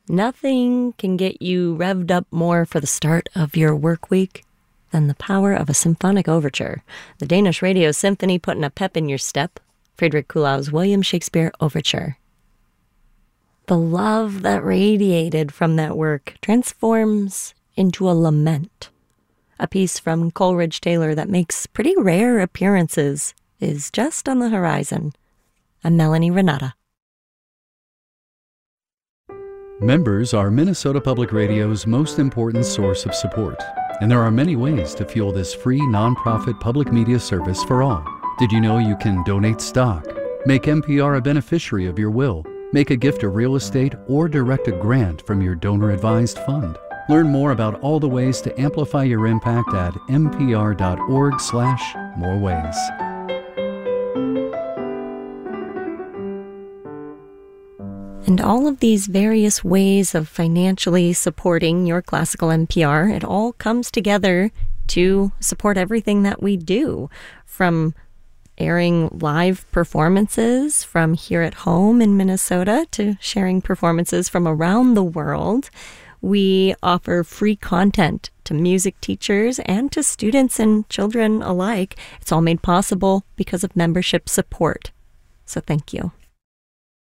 Nothing can get you revved up more for the start of your work week than the power of a symphonic overture. The Danish Radio Symphony putting a pep in your step. Friedrich Kuhlau's William Shakespeare Overture. The love that radiated from that work transforms into a lament. A piece from Coleridge Taylor that makes pretty rare appearances is just on the horizon. I'm Melanie Renata. Members are Minnesota Public Radio's most important source of support, and there are many ways to fuel this free nonprofit public media service for all. Did you know you can donate stock, make NPR a beneficiary of your will, make a gift of real estate, or direct a grant from your donor-advised fund? Learn more about all the ways to amplify your impact at npr.org/moreways. And all of these various ways of financially supporting your classical NPR, it all comes together to support everything that we do, from airing live performances from here at home in Minnesota to sharing performances from around the world. We offer free content to music teachers and to students and children alike. It's all made possible because of membership support. So thank you.